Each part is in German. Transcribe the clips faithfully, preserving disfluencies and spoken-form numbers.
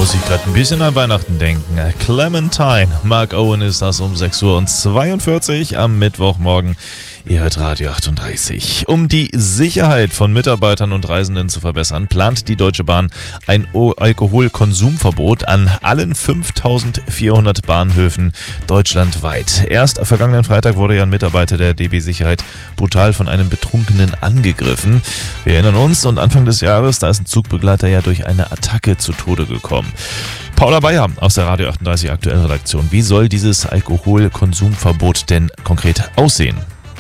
muss ich gerade ein bisschen an Weihnachten denken. Clementine, Mark Owen ist das um sechs Uhr zweiundvierzig am Mittwochmorgen. Ihr hört Radio achtunddreißig. Um die Sicherheit von Mitarbeitern und Reisenden zu verbessern, plant die Deutsche Bahn ein Alkoholkonsumverbot an allen fünftausendvierhundert Bahnhöfen deutschlandweit. Erst vergangenen Freitag wurde ja ein Mitarbeiter der D B Sicherheit brutal von einem Betrunkenen angegriffen. Wir erinnern uns, und Anfang des Jahres, da ist ein Zugbegleiter ja durch eine Attacke zu Tode gekommen. Paula Bayer aus der Radio achtunddreißig Aktuell Redaktion. Wie soll dieses Alkoholkonsumverbot denn konkret aussehen?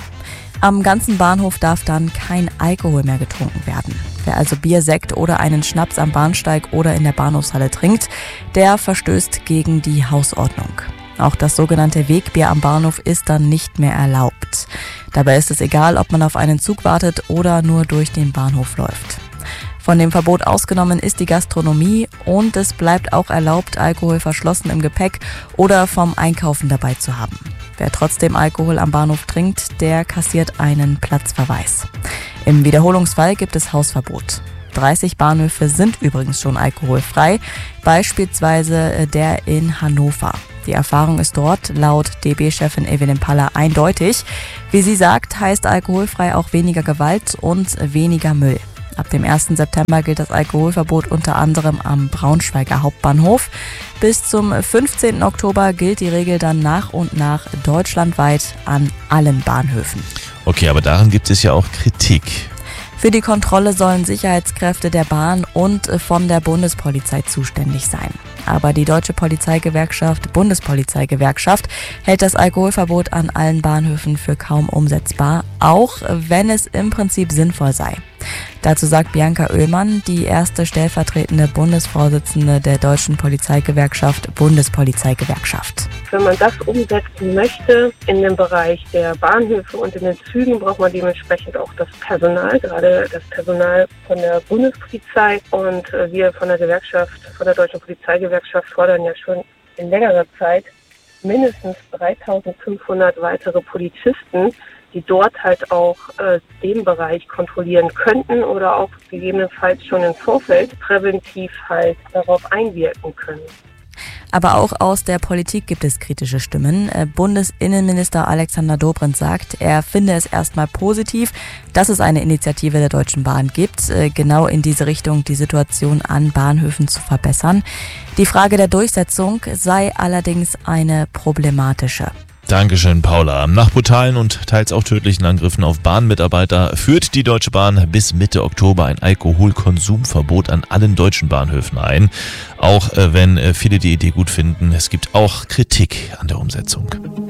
Am ganzen Bahnhof darf dann kein Alkohol mehr getrunken werden. Wer also Bier, Sekt oder einen Schnaps am Bahnsteig oder in der Bahnhofshalle trinkt, der verstößt gegen die Hausordnung. Auch das sogenannte Wegbier am Bahnhof ist dann nicht mehr erlaubt. Dabei ist es egal, ob man auf einen Zug wartet oder nur durch den Bahnhof läuft. Von dem Verbot ausgenommen ist die Gastronomie und es bleibt auch erlaubt, Alkohol verschlossen im Gepäck oder vom Einkaufen dabei zu haben. Wer trotzdem Alkohol am Bahnhof trinkt, der kassiert einen Platzverweis. Im Wiederholungsfall gibt es Hausverbot. dreißig Bahnhöfe sind übrigens schon alkoholfrei, beispielsweise der in Hannover. Die Erfahrung ist dort laut D B-Chefin Evelyn Paller eindeutig. Wie sie sagt, heißt alkoholfrei auch weniger Gewalt und weniger Müll. Ab dem ersten September gilt das Alkoholverbot unter anderem am Braunschweiger Hauptbahnhof. Bis zum fünfzehnten Oktober gilt die Regel dann nach und nach deutschlandweit an allen Bahnhöfen. Okay, aber daran gibt es ja auch Kritik. Für die Kontrolle sollen Sicherheitskräfte der Bahn und von der Bundespolizei zuständig sein. Aber die Deutsche Polizeigewerkschaft, Bundespolizeigewerkschaft, hält das Alkoholverbot an allen Bahnhöfen für kaum umsetzbar, auch wenn es im Prinzip sinnvoll sei. Dazu sagt Bianca Oehlmann, die erste stellvertretende Bundesvorsitzende der Deutschen Polizeigewerkschaft, Bundespolizeigewerkschaft. Wenn man das umsetzen möchte in dem Bereich der Bahnhöfe und in den Zügen, braucht man dementsprechend auch das Personal, gerade das Personal von der Bundespolizei. Und wir von der Gewerkschaft, von der Deutschen Polizeigewerkschaft fordern ja schon in längerer Zeit mindestens dreitausendfünfhundert weitere Polizisten, die dort halt auch äh, den Bereich kontrollieren könnten oder auch gegebenenfalls schon im Vorfeld präventiv halt darauf einwirken können. Aber auch aus der Politik gibt es kritische Stimmen. Bundesinnenminister Alexander Dobrindt sagt, er finde es erstmal positiv, dass es eine Initiative der Deutschen Bahn gibt, genau in diese Richtung die Situation an Bahnhöfen zu verbessern. Die Frage der Durchsetzung sei allerdings eine problematische. Dankeschön, Paula. Nach brutalen und teils auch tödlichen Angriffen auf Bahnmitarbeiter führt die Deutsche Bahn bis Mitte Oktober ein Alkoholkonsumverbot an allen deutschen Bahnhöfen ein. Auch wenn viele die Idee gut finden, es gibt auch Kritik an der Umsetzung.